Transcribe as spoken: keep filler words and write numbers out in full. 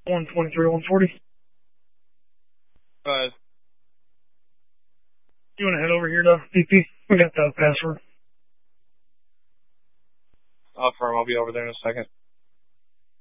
one twenty-three, one forty. Uh, You want to head over here to P P? We got the password. I'll, I'll be over there in a second.